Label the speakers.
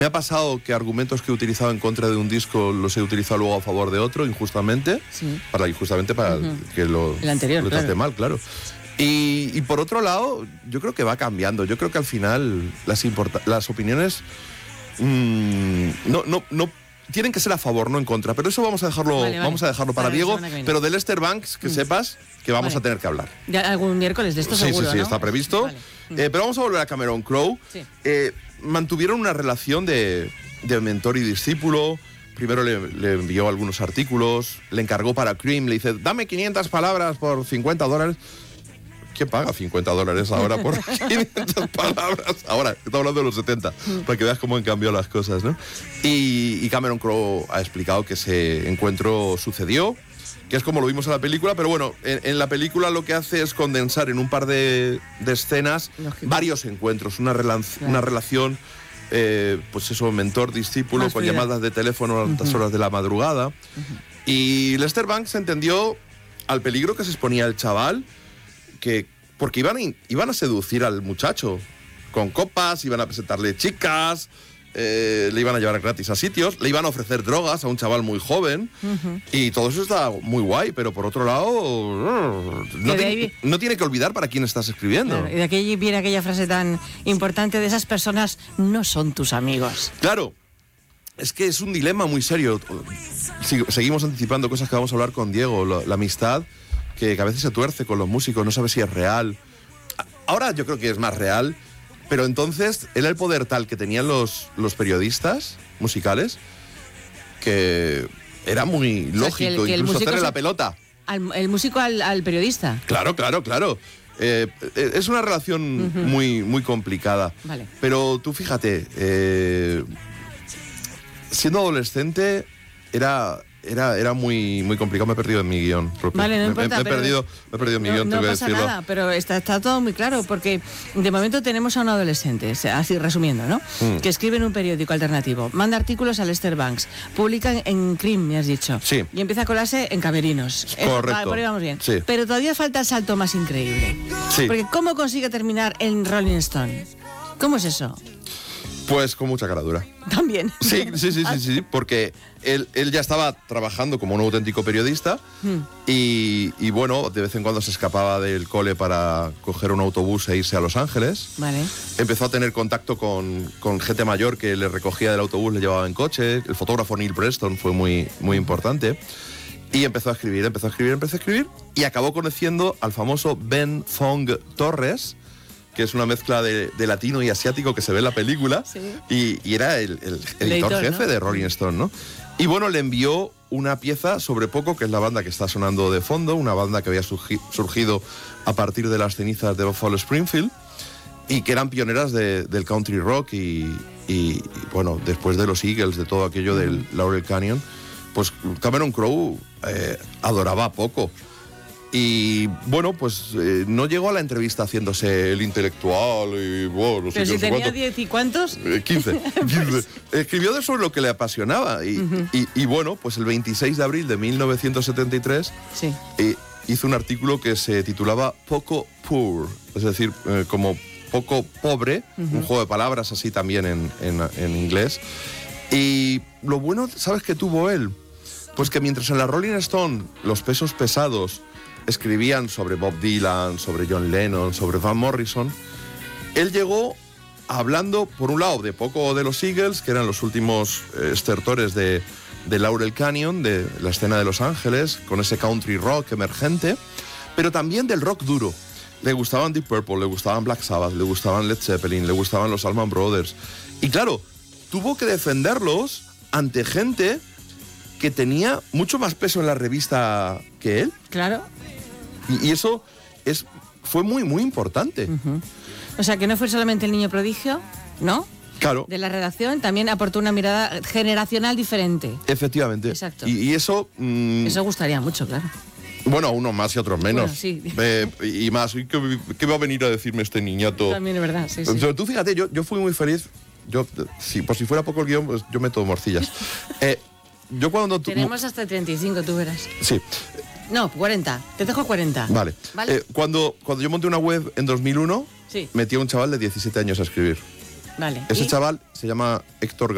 Speaker 1: Me ha pasado que argumentos que he utilizado en contra de un disco los he utilizado luego a favor de otro, injustamente, para que
Speaker 2: el anterior,
Speaker 1: lo trate mal, claro. Y por otro lado, yo creo que va cambiando. Yo creo que al final las opiniones no tienen que ser a favor, no en contra. Pero eso vamos a dejarlo para Diego. Pero de Lester Bangs, que sepas que vamos a tener que hablar.
Speaker 2: Ya algún miércoles de esto seguro,
Speaker 1: Sí,
Speaker 2: ¿no?
Speaker 1: está previsto.
Speaker 2: Vale.
Speaker 1: Pero vamos a volver a Cameron Crowe.
Speaker 2: Sí.
Speaker 1: Mantuvieron una relación de mentor y discípulo. Primero le envió algunos artículos, le encargó para Cream, le dice, dame 500 palabras por $50. ¿Quién paga $50 ahora por 500 palabras? Ahora, estamos hablando de los 70, para que veas cómo han cambiado las cosas, ¿no? Y Cameron Crowe ha explicado que ese encuentro sucedió, que es como lo vimos en la película, pero bueno, en la película lo que hace es condensar en un par de escenas varios encuentros, una relación, pues eso, mentor-discípulo, con llamadas de teléfono a altas horas de la madrugada. Y Lester Bangs entendió al peligro que se exponía el chaval, porque iban a seducir al muchacho con copas, iban a presentarle chicas, le iban a llevar gratis a sitios, le iban a ofrecer drogas a un chaval muy joven, y todo eso está muy guay, pero por otro lado no tiene que olvidar para quién estás escribiendo.
Speaker 2: Claro, y de aquí viene aquella frase tan importante de esas personas no son tus amigos.
Speaker 1: Claro, es que es un dilema muy serio. Seguimos anticipando cosas que vamos a hablar con Diego, la amistad que a veces se tuerce con los músicos, no sabe si es real. Ahora yo creo que es más real. Pero entonces era el poder tal que tenían los periodistas musicales que era muy lógico, que incluso hacerle la pelota.
Speaker 2: ¿El músico al periodista?
Speaker 1: Claro. Es una relación muy complicada.
Speaker 2: Vale.
Speaker 1: Pero tú fíjate, siendo adolescente era muy complicado. Me he perdido en mi guión.
Speaker 2: Vale, no importa.
Speaker 1: Me he perdido en mi guión,
Speaker 2: no
Speaker 1: te voy a
Speaker 2: pasa
Speaker 1: decirlo.
Speaker 2: nada, pero está todo muy claro, porque de momento tenemos a un adolescente, así resumiendo, ¿no? Que escribe en un periódico alternativo, manda artículos a Lester Bangs, publica en Cream, me has dicho.
Speaker 1: Sí.
Speaker 2: Y empieza a colarse en camerinos.
Speaker 1: Correcto.
Speaker 2: Por ahí vamos bien.
Speaker 1: Sí.
Speaker 2: Pero todavía falta el salto más increíble.
Speaker 1: Sí.
Speaker 2: Porque ¿cómo consigue terminar en Rolling Stone? ¿Cómo es eso?
Speaker 1: Pues con mucha cara dura.
Speaker 2: También.
Speaker 1: Sí, porque él ya estaba trabajando como un auténtico periodista y bueno, de vez en cuando se escapaba del cole para coger un autobús e irse a Los Ángeles.
Speaker 2: Vale.
Speaker 1: Empezó a tener contacto con gente mayor que le recogía del autobús, le llevaba en coche. El fotógrafo Neil Preston fue muy importante. Y empezó a escribir y acabó conociendo al famoso Ben Fong Torres, que es una mezcla de latino y asiático que se ve en la película, y era el editor jefe, ¿no?, de Rolling Stone, ¿no? Y bueno, le envió una pieza sobre Poco, que es la banda que está sonando de fondo, una banda que había surgido a partir de las cenizas de Buffalo Springfield, y que eran pioneras del country rock, y bueno, después de los Eagles, de todo aquello del Laurel Canyon, pues Cameron Crowe adoraba a Poco. Y bueno, pues no llegó a la entrevista haciéndose el intelectual y bueno, no sé.
Speaker 2: Pero si tenía
Speaker 1: cuánto.
Speaker 2: 10 y ¿cuántos?
Speaker 1: 15. Escribió sobre lo que le apasionaba y bueno, pues el 26 de abril de 1973 hizo un artículo que se titulaba Poco Poor, es decir, como poco pobre, un juego de palabras así también en inglés. Y lo bueno, ¿sabes qué tuvo él? Pues que mientras en la Rolling Stone los pesos pesados escribían sobre Bob Dylan, sobre John Lennon, sobre Van Morrison, él llegó hablando, por un lado, de Poco de los Eagles, que eran los últimos estertores de Laurel Canyon, de la escena de Los Ángeles, con ese country rock emergente, pero también del rock duro. Le gustaban Deep Purple, le gustaban Black Sabbath, le gustaban Led Zeppelin, le gustaban los Allman Brothers. Y claro, tuvo que defenderlos ante gente que tenía mucho más peso en la revista que él.
Speaker 2: Claro.
Speaker 1: Y eso fue muy importante.
Speaker 2: O sea, que no fue solamente el niño prodigio, ¿no?
Speaker 1: Claro.
Speaker 2: De la redacción, también aportó una mirada generacional diferente.
Speaker 1: Efectivamente.
Speaker 2: Exacto.
Speaker 1: Y eso...
Speaker 2: eso gustaría mucho, claro.
Speaker 1: Bueno, a unos más y a otros menos.
Speaker 2: Bueno, sí.
Speaker 1: Y más, ¿qué va a venir a decirme este niñato?
Speaker 2: También es verdad, sí.
Speaker 1: Pero tú fíjate, yo fui muy feliz. Por si fuera poco el guión, pues yo meto morcillas. Yo cuando...
Speaker 2: Tenemos hasta 35, tú verás.
Speaker 1: Sí.
Speaker 2: No, 40. Te dejo 40.
Speaker 1: Vale. Cuando yo monté una web en 2001, metí a un chaval de 17 años a escribir.
Speaker 2: Vale.
Speaker 1: Ese chaval se llama Héctor